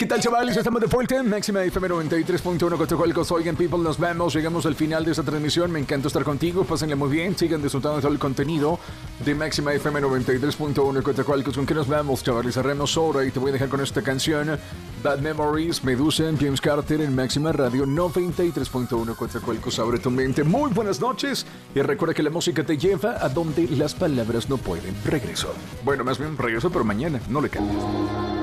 ¿Qué tal, chavales? Estamos de vuelta. Máxima FM 93.1 Coatzacoalcos. Oigan, people, nos vemos. Llegamos al final de esta transmisión. Me encanta estar contigo. Pásenle muy bien. Sigan disfrutando de todo el contenido de Máxima FM 93.1 Coatzacoalcos. ¿Con qué nos vamos, chavales? Cerremos ahora y te voy a dejar con esta canción. Bad Memories, Medusa, James Carter en Máxima Radio 93.1 Coatzacoalcos. Abre tu mente. Muy buenas noches. Y recuerda que la música te lleva a donde las palabras no pueden. Regreso. Bueno, más bien regreso, pero mañana. No le cambies.